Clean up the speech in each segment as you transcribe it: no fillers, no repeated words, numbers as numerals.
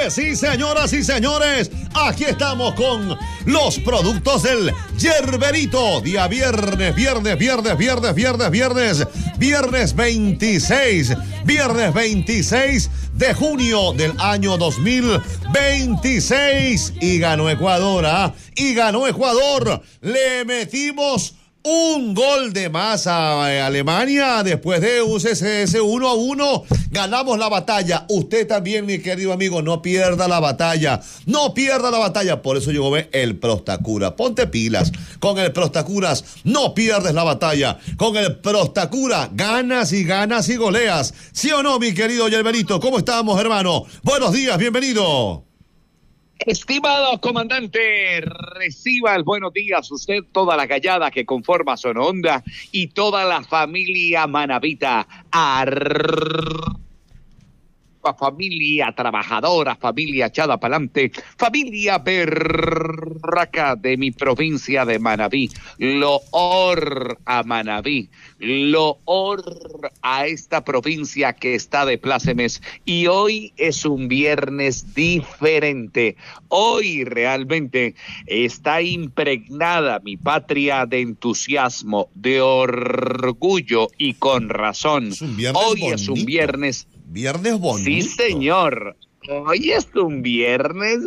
sí, señoras y señores, aquí estamos con los productos del Yerberito. Día viernes 26 de junio del año 2026. Y ganó Ecuador, y ganó Ecuador. Le metimos un gol de más a Alemania después de ese 1-1. Ganamos la batalla. Usted también, mi querido amigo, no pierda la batalla. No pierda la batalla. Por eso llegó el Prostacura. Ponte pilas. Con el Prostacuras no pierdes la batalla. Con el Prostacura ganas y goleas. ¿Sí o no, mi querido Yerberito? ¿Cómo estamos, hermano? Buenos días, bienvenido. Estimado comandante, reciba el buenos días usted, toda la gallada que conforma Sonoonda y toda la familia manavita. Familia trabajadora, familia echada pa'lante, familia berraca de mi provincia de Manabí. Loor a Manabí, loor a esta provincia que está de plácemes. Y hoy es un viernes diferente. Hoy realmente está impregnada mi patria de entusiasmo, de orgullo y con razón. Hoy bonito. Es un viernes bonito. Sí, señor. Hoy es un viernes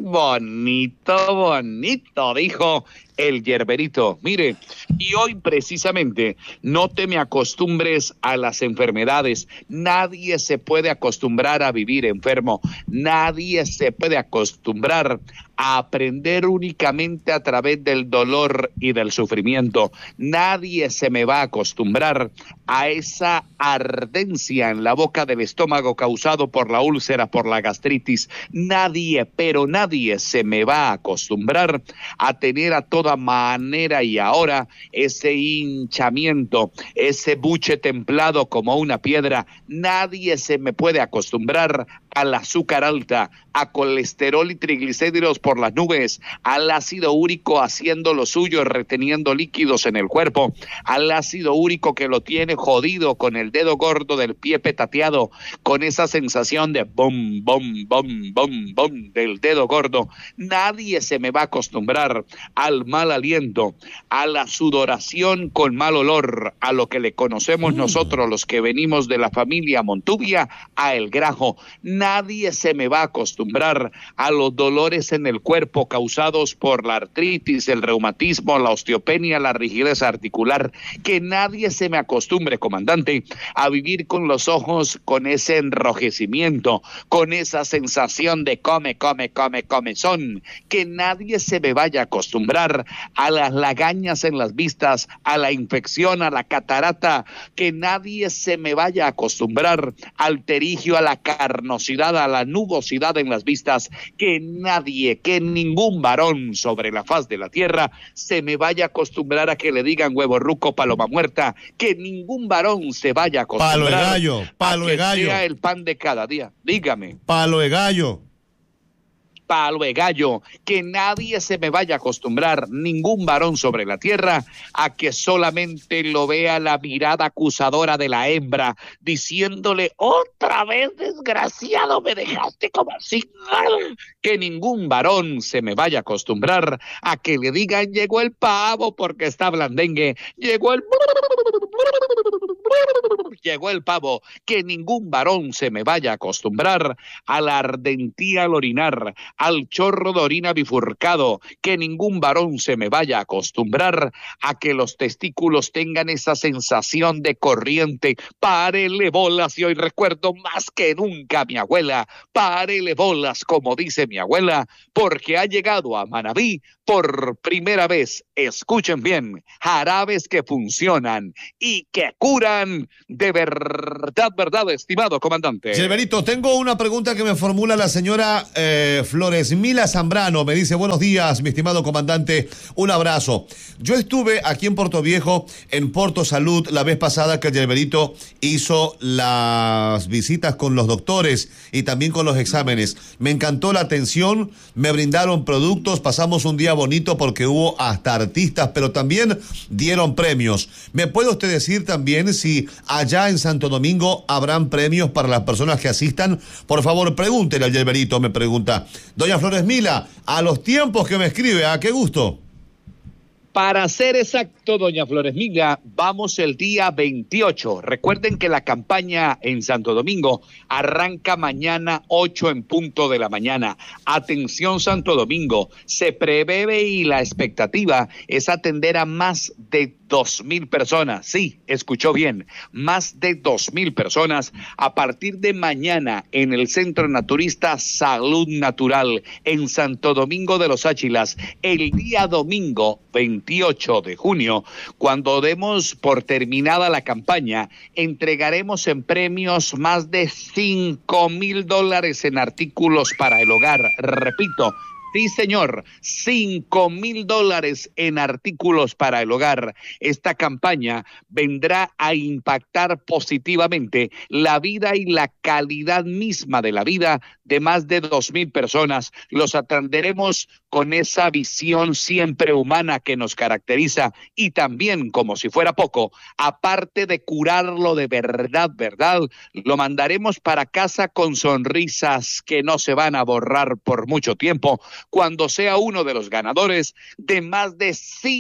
bonito, dijo el Yerberito. Mire, y hoy precisamente no te me acostumbres a las enfermedades. Nadie se puede acostumbrar a vivir enfermo. Nadie se puede acostumbrar a aprender únicamente a través del dolor y del sufrimiento. Nadie se me va a acostumbrar a esa ardencia en la boca del estómago causado por la úlcera, por la gastritis. Nadie, pero nadie se me va a acostumbrar a tener a toda manera y ahora ese hinchamiento, ese buche templado como una piedra. Nadie se me puede acostumbrar al azúcar alta, a colesterol y triglicéridos por las nubes, al ácido úrico haciendo lo suyo, reteniendo líquidos en el cuerpo, al ácido úrico que lo tiene jodido con el dedo gordo del pie petateado, con esa sensación de bom, bom, bom, bom, bom del dedo gordo. Nadie se me va a acostumbrar al mal aliento, a la sudoración con mal olor, a lo que le conocemos nosotros los que venimos de la familia Montubia, a el grajo. Nadie se me va a acostumbrar a los dolores en el cuerpo causados por la artritis, el reumatismo, la osteopenia, la rigidez articular. Que nadie se me acostumbre, comandante, a vivir con los ojos con ese enrojecimiento, con esa sensación de comezón. Que nadie se me vaya a acostumbrar a las lagañas en las vistas, a la infección, a la catarata. Que nadie se me vaya a acostumbrar al terigio, a la carnosidad, a la nubosidad en las vistas. Que nadie, que ningún varón sobre la faz de la tierra se me vaya a acostumbrar a que le digan huevo ruco, paloma muerta. Que ningún varón se vaya a acostumbrar palo de gallo, sea el pan de cada día. Dígame. Palo de gallo. Que nadie se me vaya a acostumbrar, ningún varón sobre la tierra, a que solamente lo vea la mirada acusadora de la hembra, diciéndole: otra vez, desgraciado, me dejaste como así. Que ningún varón se me vaya a acostumbrar a que le digan: llegó el pavo porque está blandengue, llegó el pavo. Que ningún varón se me vaya a acostumbrar a la ardentía al orinar, al chorro de orina bifurcado. Que ningún varón se me vaya a acostumbrar a que los testículos tengan esa sensación de corriente. Párele bolas, y hoy recuerdo más que nunca a mi abuela. Párele bolas, como dice mi abuela, porque ha llegado a Manabí por primera vez. Escuchen bien, jarabes que funcionan y que curan de verdad, estimado comandante. Yerberito, tengo una pregunta que me formula la señora Floresmila Zambrano. Me dice: buenos días, mi estimado comandante, un abrazo. Yo estuve aquí en Puerto Viejo, en Porto Salud, la vez pasada que el Yerberito hizo las visitas con los doctores y también con los exámenes. Me encantó la atención, me brindaron productos, pasamos un día bonito porque hubo hasta artistas, pero también dieron premios. ¿Me puede usted decir también si si allá en Santo Domingo habrán premios para las personas que asistan. Por favor, pregúntele al Yelverito, me pregunta. Doña Flores Mila, a los tiempos que me escribe, ¿a qué gusto? Para ser exacto, doña Flores Mila, vamos el día 28. Recuerden que la campaña en Santo Domingo arranca mañana 8 en punto de la mañana. Atención Santo Domingo, se prevé y la expectativa es atender a más de 2,000 personas. Sí, escuchó bien, más de 2,000 personas a partir de mañana en el Centro Naturista Salud Natural en Santo Domingo de los Áchilas, el día domingo 28 de junio, cuando demos por terminada la campaña, entregaremos en premios más de $5,000 en artículos para el hogar. Repito, sí, señor, $5,000 en artículos para el hogar. Esta campaña vendrá a impactar positivamente la vida y la calidad misma de la vida de más de 2,000 personas. Los atenderemos con esa visión siempre humana que nos caracteriza y también, como si fuera poco, aparte de curarlo de verdad, lo mandaremos para casa con sonrisas que no se van a borrar por mucho tiempo, cuando sea uno de los ganadores de más de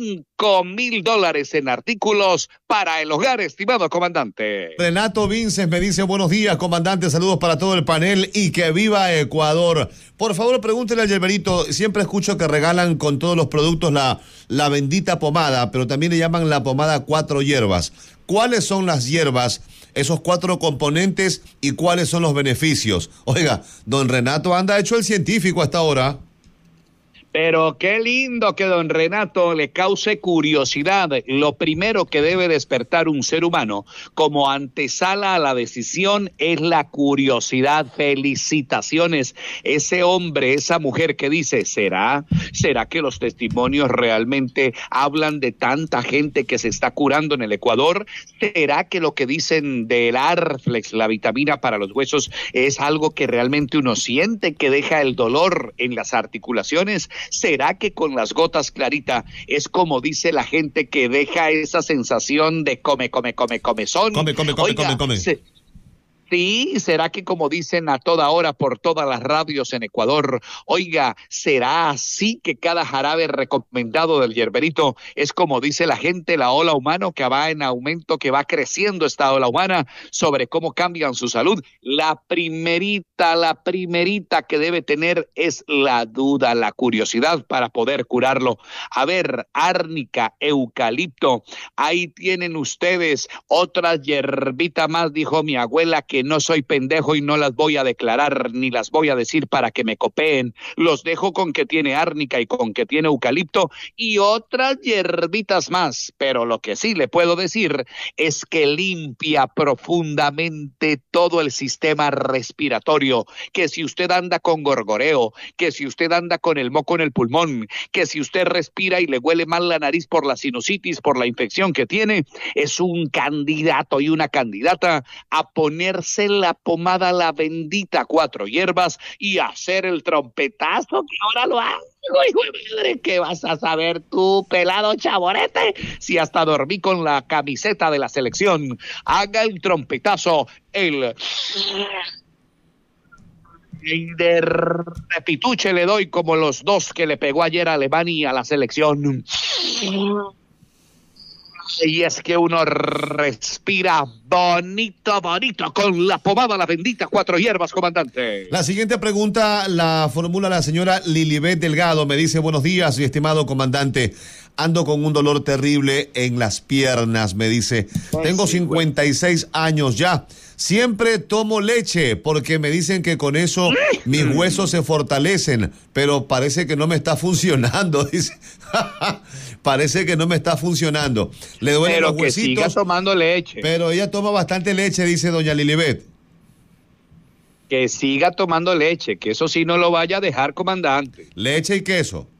$5,000 en artículos para el hogar, estimado comandante. Renato Vinces me dice, buenos días, comandante, saludos para todo el panel y que viva Ecuador. Por favor, pregúntele al Yelverito, siempre escucho que regalan con todos los productos la bendita pomada, pero también le llaman la pomada 4 hierbas. ¿Cuáles son las hierbas, esos 4 componentes y cuáles son los beneficios? Oiga, don Renato anda hecho el científico hasta ahora. Pero qué lindo que don Renato le cause curiosidad. Lo primero que debe despertar un ser humano como antesala a la decisión es la curiosidad. Felicitaciones. Ese hombre, esa mujer que dice, ¿será que los testimonios realmente hablan de tanta gente que se está curando en el Ecuador? ¿Será que lo que dicen del Arflex, la vitamina para los huesos, es algo que realmente uno siente, que deja el dolor en las articulaciones? ¿Será que con las gotas Clarita es como dice la gente, que deja esa sensación de comezón? Come. Sí, ¿será que como dicen a toda hora por todas las radios en Ecuador, oiga, será así que cada jarabe recomendado del Yelverito es como dice la gente, la ola humana que va en aumento, que va creciendo esta ola humana sobre cómo cambian su salud? La primerita que debe tener es la duda, la curiosidad para poder curarlo. A ver, árnica, eucalipto, ahí tienen ustedes otra hierbita más, dijo mi abuela, que no soy pendejo y no las voy a declarar ni las voy a decir para que me copeen. Los dejo con que tiene árnica y con que tiene eucalipto y otras hierbitas más, pero lo que sí le puedo decir es que limpia profundamente todo el sistema respiratorio, que si usted anda con gorgoreo, que si usted anda con el moco en el pulmón, que si usted respira y le huele mal la nariz por la sinusitis, por la infección que tiene, es un candidato y una candidata a ponerse la pomada, la bendita 4 hierbas y hacer el trompetazo que ahora lo hago. Hijo de madre, ¿qué vas a saber tú, pelado chaborete? Si hasta dormí con la camiseta de la selección. Haga el trompetazo, el de repituche le doy como los 2 que le pegó ayer a Alemania a la selección. Y es que uno respira bonito con la pomada, la bendita 4 hierbas, comandante. La siguiente pregunta la formula la señora Lilibet Delgado. Me dice, buenos días, mi estimado comandante. Ando con un dolor terrible en las piernas, me dice. Tengo 56 años ya. Siempre tomo leche porque me dicen que con eso mis huesos se fortalecen, pero parece que no me está funcionando, dice. Parece que no me está funcionando. Le duelen los huesitos. Pero que siga tomando leche. Pero ella toma bastante leche, dice doña Lilibet. Que siga tomando leche, que eso sí no lo vaya a dejar, comandante. Leche y queso.